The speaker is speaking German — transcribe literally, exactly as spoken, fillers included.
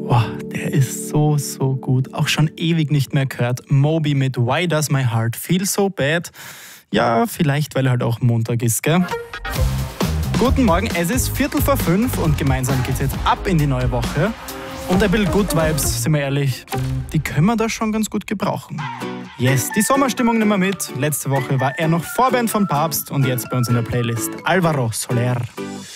Boah, der ist so, so gut. Auch schon ewig nicht mehr gehört. Moby mit Why Does My Heart Feel So Bad? Ja, vielleicht, weil er halt auch Montag ist, gell? Guten Morgen, es ist Viertel vor fünf und gemeinsam geht's jetzt ab in die neue Woche. Und ein bisschen Good Vibes, sind wir ehrlich, die können wir da schon ganz gut gebrauchen. Yes, die Sommerstimmung nehmen wir mit. Letzte Woche war er noch Vorband von Papst und jetzt bei uns in der Playlist Alvaro Soler.